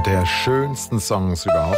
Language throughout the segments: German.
einer der schönsten Songs überhaupt.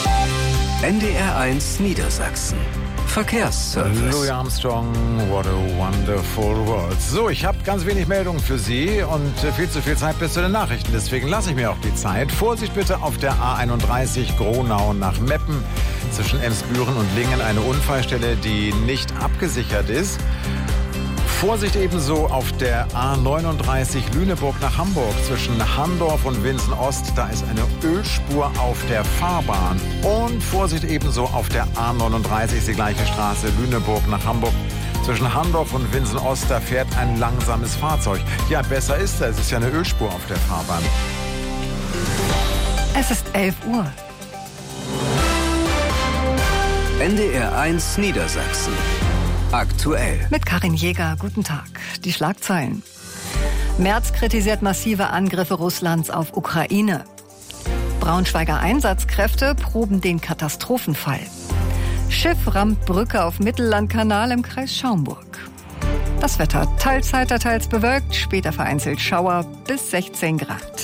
NDR1 Niedersachsen. Verkehrsservice. Louis Armstrong, What a Wonderful World. So, ich habe ganz wenig Meldungen für Sie und viel zu viel Zeit bis zu den Nachrichten. Deswegen lasse ich mir auch die Zeit. Vorsicht bitte auf der A31 Gronau nach Meppen. Zwischen Emsbüren und Lingen eine Unfallstelle, die nicht abgesichert ist. Vorsicht ebenso auf der A39 Lüneburg nach Hamburg zwischen Handorf und Winsen-Ost. Da ist eine Ölspur auf der Fahrbahn. Und Vorsicht ebenso auf der A39, die gleiche Straße, Lüneburg nach Hamburg. Zwischen Handorf und Winsen-Ost, da fährt ein langsames Fahrzeug. Ja, besser ist es ist ja eine Ölspur auf der Fahrbahn. Es ist 11 Uhr. NDR1 Niedersachsen. Aktuell. Mit Karin Jäger, guten Tag. Die Schlagzeilen. Merz kritisiert massive Angriffe Russlands auf Ukraine. Braunschweiger Einsatzkräfte proben den Katastrophenfall. Schiff rammt Brücke auf Mittellandkanal im Kreis Schaumburg. Das Wetter teils heiter, teils bewölkt, später vereinzelt Schauer bis 16 Grad.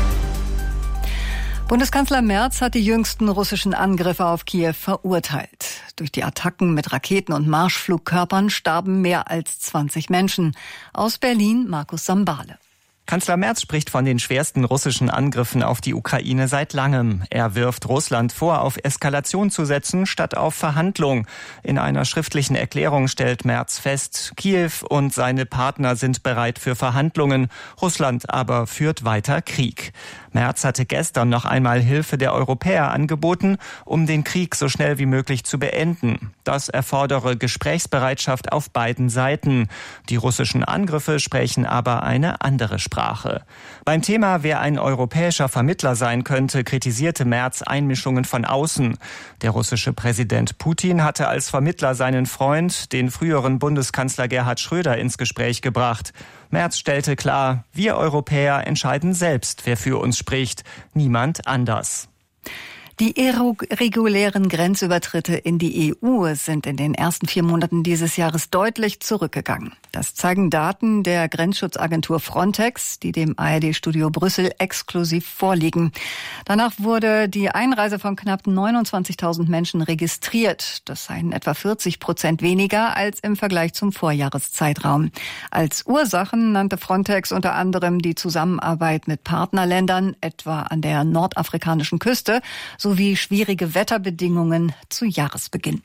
Bundeskanzler Merz hat die jüngsten russischen Angriffe auf Kiew verurteilt. Durch die Attacken mit Raketen und Marschflugkörpern starben mehr als 20 Menschen. Aus Berlin Markus Sambale. Kanzler Merz spricht von den schwersten russischen Angriffen auf die Ukraine seit langem. Er wirft Russland vor, auf Eskalation zu setzen, statt auf Verhandlung. In einer schriftlichen Erklärung stellt Merz fest, Kiew und seine Partner sind bereit für Verhandlungen. Russland aber führt weiter Krieg. Merz hatte gestern noch einmal Hilfe der Europäer angeboten, um den Krieg so schnell wie möglich zu beenden. Das erfordere Gesprächsbereitschaft auf beiden Seiten. Die russischen Angriffe sprechen aber eine andere Sprache. Beim Thema, wer ein europäischer Vermittler sein könnte, kritisierte Merz Einmischungen von außen. Der russische Präsident Putin hatte als Vermittler seinen Freund, den früheren Bundeskanzler Gerhard Schröder, ins Gespräch gebracht. Merz stellte klar, wir Europäer entscheiden selbst, wer für uns spricht, niemand anders. Die irregulären Grenzübertritte in die EU sind in den ersten 4 Monaten dieses Jahres deutlich zurückgegangen. Das zeigen Daten der Grenzschutzagentur Frontex, die dem ARD-Studio Brüssel exklusiv vorliegen. Danach wurde die Einreise von knapp 29.000 Menschen registriert. Das seien etwa 40% weniger als im Vergleich zum Vorjahreszeitraum. Als Ursachen nannte Frontex unter anderem die Zusammenarbeit mit Partnerländern, etwa an der nordafrikanischen Küste, sowie schwierige Wetterbedingungen zu Jahresbeginn.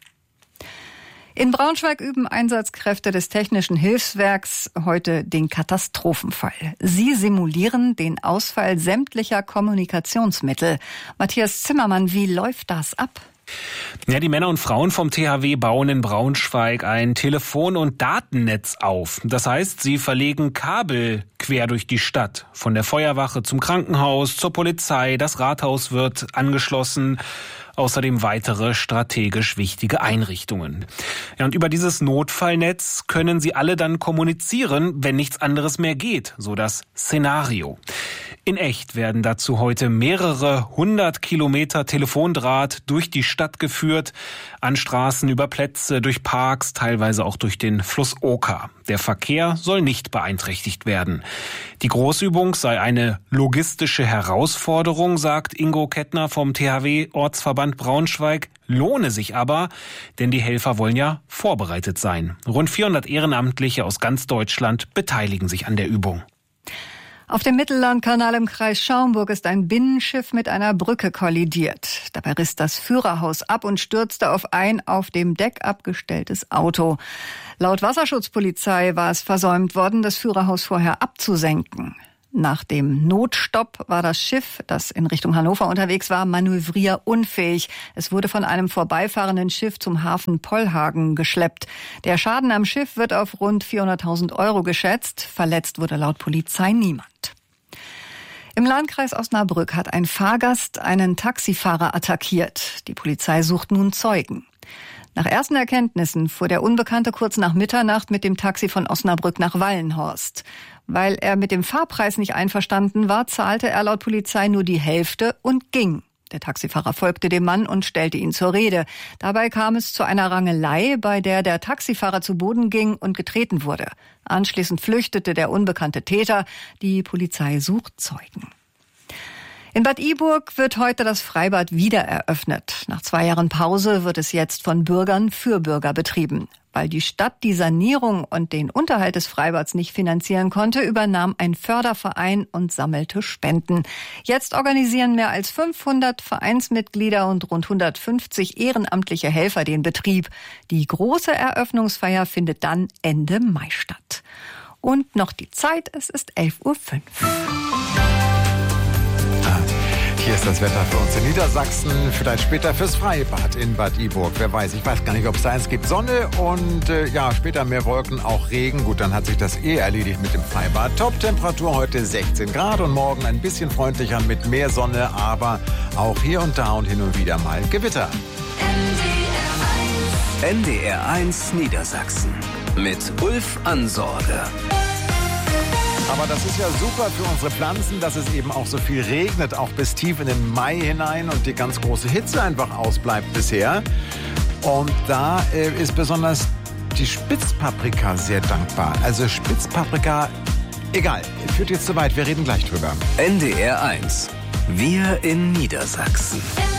In Braunschweig üben Einsatzkräfte des Technischen Hilfswerks heute den Katastrophenfall. Sie simulieren den Ausfall sämtlicher Kommunikationsmittel. Matthias Zimmermann, wie läuft das ab? Ja, die Männer und Frauen vom THW bauen in Braunschweig ein Telefon- und Datennetz auf. Das heißt, sie verlegen Kabel quer durch die Stadt. Von der Feuerwache zum Krankenhaus, zur Polizei, das Rathaus wird angeschlossen. Außerdem weitere strategisch wichtige Einrichtungen. Ja, und über dieses Notfallnetz können sie alle dann kommunizieren, wenn nichts anderes mehr geht, so das Szenario. In echt werden dazu heute mehrere 100 Kilometer Telefondraht durch die Stadt geführt, an Straßen, über Plätze, durch Parks, teilweise auch durch den Fluss Oka. Der Verkehr soll nicht beeinträchtigt werden. Die Großübung sei eine logistische Herausforderung, sagt Ingo Kettner vom THW-Ortsverband Braunschweig, lohne sich aber, denn die Helfer wollen ja vorbereitet sein. Rund 400 Ehrenamtliche aus ganz Deutschland beteiligen sich an der Übung. Auf dem Mittellandkanal im Kreis Schaumburg ist ein Binnenschiff mit einer Brücke kollidiert. Dabei riss das Führerhaus ab und stürzte auf ein auf dem Deck abgestelltes Auto. Laut Wasserschutzpolizei war es versäumt worden, das Führerhaus vorher abzusenken. Nach dem Notstopp war das Schiff, das in Richtung Hannover unterwegs war, manövrierunfähig. Es wurde von einem vorbeifahrenden Schiff zum Hafen Pollhagen geschleppt. Der Schaden am Schiff wird auf rund 400.000 € geschätzt. Verletzt wurde laut Polizei niemand. Im Landkreis Osnabrück hat ein Fahrgast einen Taxifahrer attackiert. Die Polizei sucht nun Zeugen. Nach ersten Erkenntnissen fuhr der Unbekannte kurz nach Mitternacht mit dem Taxi von Osnabrück nach Wallenhorst. Weil er mit dem Fahrpreis nicht einverstanden war, zahlte er laut Polizei nur die Hälfte und ging. Der Taxifahrer folgte dem Mann und stellte ihn zur Rede. Dabei kam es zu einer Rangelei, bei der der Taxifahrer zu Boden ging und getreten wurde. Anschließend flüchtete der unbekannte Täter. Die Polizei sucht Zeugen. In Bad Iburg wird heute das Freibad wieder eröffnet. Nach 2 Jahren Pause wird es jetzt von Bürgern für Bürger betrieben. Weil die Stadt die Sanierung und den Unterhalt des Freibads nicht finanzieren konnte, übernahm ein Förderverein und sammelte Spenden. Jetzt organisieren mehr als 500 Vereinsmitglieder und rund 150 ehrenamtliche Helfer den Betrieb. Die große Eröffnungsfeier findet dann Ende Mai statt. Und noch die Zeit, es ist 11:05 Uhr. Hier ist das Wetter für uns in Niedersachsen, vielleicht später fürs Freibad in Bad Iburg. Wer weiß, ich weiß gar nicht, ob es da eins gibt. Sonne und später mehr Wolken, auch Regen. Gut, dann hat sich das erledigt mit dem Freibad. Top-Temperatur heute 16 Grad und morgen ein bisschen freundlicher mit mehr Sonne, aber auch hier und da und hin und wieder mal Gewitter. NDR 1 Niedersachsen mit Ulf Ansorge. Aber das ist ja super für unsere Pflanzen, dass es eben auch so viel regnet, auch bis tief in den Mai hinein und die ganz große Hitze einfach ausbleibt bisher. Und da ist besonders die Spitzpaprika sehr dankbar. Also Spitzpaprika, egal, führt jetzt zu weit, wir reden gleich drüber. NDR 1, wir in Niedersachsen.